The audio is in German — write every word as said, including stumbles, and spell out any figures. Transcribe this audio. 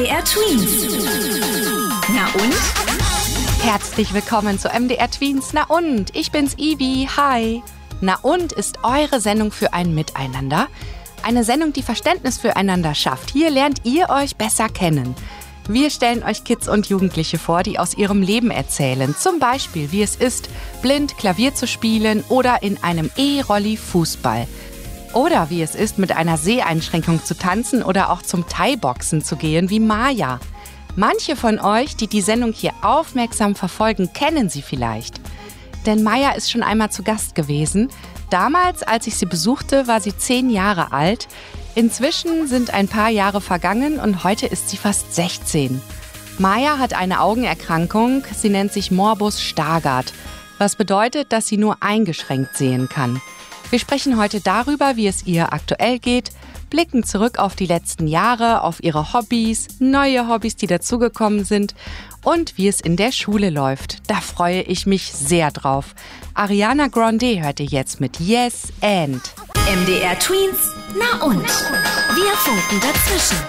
D R Tweens. Na und? Herzlich willkommen zu M D R Tweens. Na und? Ich bin's Ivi. Hi. Na und ist eure Sendung für ein Miteinander. Eine Sendung, die Verständnis füreinander schafft. Hier lernt ihr euch besser kennen. Wir stellen euch Kids und Jugendliche vor, die aus ihrem Leben erzählen. Zum Beispiel, wie es ist, blind Klavier zu spielen oder in einem E-Rolli Fußball. Oder wie es ist, mit einer Seheinschränkung zu tanzen oder auch zum Thai-Boxen zu gehen, wie Maya. Manche von euch, die die Sendung hier aufmerksam verfolgen, kennen sie vielleicht. Denn Maya ist schon einmal zu Gast gewesen. Damals, als ich sie besuchte, war sie zehn Jahre alt. Inzwischen sind ein paar Jahre vergangen und heute ist sie fast sechzehn. Maya hat eine Augenerkrankung, sie nennt sich Morbus Stargardt, was bedeutet, dass sie nur eingeschränkt sehen kann. Wir sprechen heute darüber, wie es ihr aktuell geht, blicken zurück auf die letzten Jahre, auf ihre Hobbys, neue Hobbys, die dazugekommen sind und wie es in der Schule läuft. Da freue ich mich sehr drauf. Ariana Grande hört ihr jetzt mit Yes and. M D R Tweens. Na und? Wir funken dazwischen.